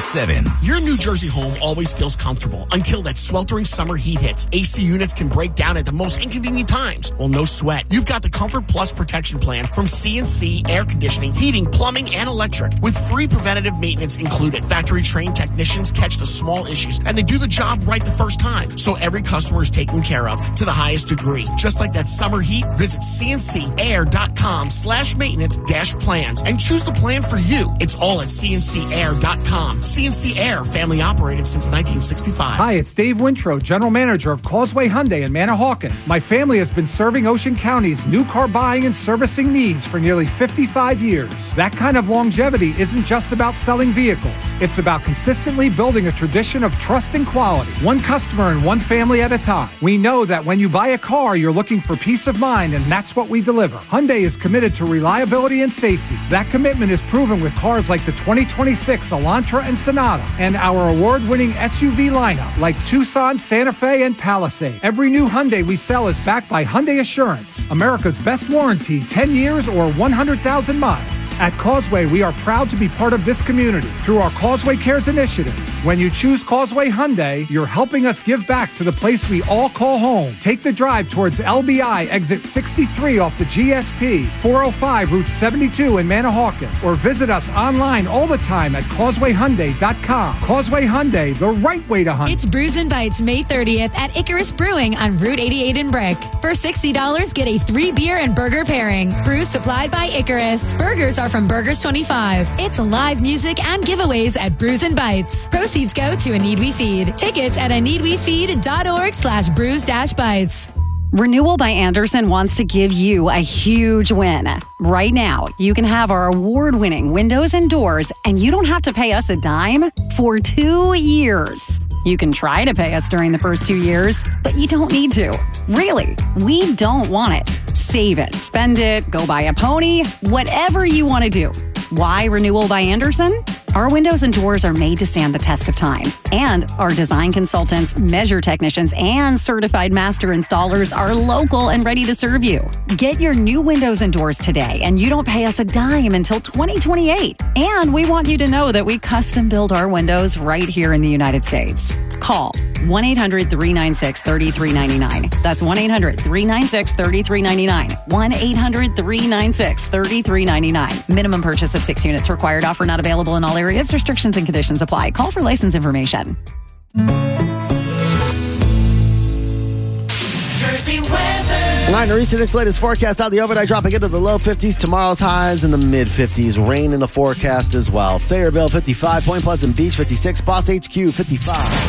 96.7. Your New Jersey home always feels comfortable until that sweltering summer heat hits. AC units can break down at the most inconvenient times. Well, no sweat. You've got the Comfort Plus protection plan from CNC Air Conditioning, Heating, Plumbing, and Electric with free preventative maintenance included. Factory-trained technicians catch the small issues, and they do the job right the first time. So every customer is taken care of to the highest degree. Just like that summer heat, visit cncair.com/maintenance-plans and choose the plan for you. It's all at cncair.com. CNC Air, family operated since 1965. Hi, it's Dave Wintro, General Manager of Causeway Hyundai in Manahawkin. My family has been serving Ocean County's new car buying and servicing needs for nearly 55 years. That kind of longevity isn't just about selling vehicles. It's about consistently building a tradition of trust and quality, one customer and one family at a time. We know that when you buy a car, you're looking for peace of mind, and that's what we deliver. Hyundai is committed to reliability and safety. That commitment is proven with cars like the 2026 Elantra and Sonata, and our award-winning SUV lineup like Tucson, Santa Fe, and Palisade. Every new Hyundai we sell is backed by Hyundai Assurance, America's best warranty, 10 years or 100,000 miles. At Causeway, we are proud to be part of this community through our Causeway Cares initiatives. When you choose Causeway Hyundai, you're helping us give back to the place we all call home. Take the drive towards LBI exit 63 off the GSP, 405 Route 72 in Manahawkin, or visit us online all the time at causewayhyundai.com. Causeway Hyundai, the right way to hunt. It's Brews and Bites May 30th at Icarus Brewing on Route 88 in Brick. For $60, get a 3-beer and burger pairing. Brews supplied by Icarus. Burgers are from Burgers 25. It's live music and giveaways at Brews and Bites. Proceeds go to A Need We Feed. Tickets at aneedwefeed.org/brews-bites. Renewal by Andersen wants to give you a huge win. Right now, you can have our award-winning windows and doors, and you don't have to pay us a dime for 2 years. You can try to pay us during the first 2 years, but you don't need to. Really, we don't want it. Save it, spend it, go buy a pony, whatever you want to do. Why Renewal by Andersen? Our windows and doors are made to stand the test of time. And our design consultants, measure technicians, and certified master installers are local and ready to serve you. Get your new windows and doors today, and you don't pay us a dime until 2028. And we want you to know that we custom build our windows right here in the United States. Call 1-800-396-3399. That's 1-800-396-3399. 1-800-396-3399. Minimum purchase of 6 units required. Offer not available in all areas. Restrictions and conditions apply. Call for license information. Jersey weather. 9 Eastern, next latest forecast out the overnight dropping into the low 50s. Tomorrow's highs in the mid 50s. Rain in the forecast as well. Sayreville 55, Point Pleasant Beach 56, Boss HQ 55.